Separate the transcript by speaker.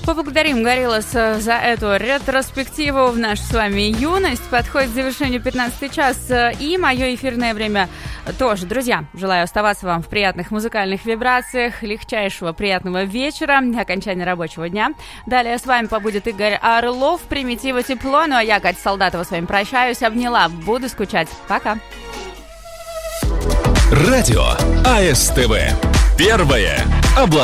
Speaker 1: Поблагодарим Гориллаз за эту ретроспективу в нашу с вами юность. Подходит к завершению 15 час, и мое эфирное время тоже. Друзья, желаю оставаться вам в приятных музыкальных вибрациях, легчайшего приятного вечера, окончания рабочего дня. Далее с вами побудет Игорь Орлов, «Примитива тепло». Ну а я, Катя Солдатова, с вами прощаюсь, обняла, буду скучать. Пока.
Speaker 2: Радио АСТВ. Первое областное.